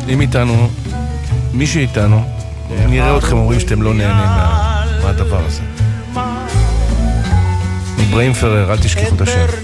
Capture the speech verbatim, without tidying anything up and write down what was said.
אם איתנו, מישהו איתנו, נראה אתכם אומרים שאתם לא נהנים מה, מהדבר הזה. אברהים פרר, אל תשכחו את השם.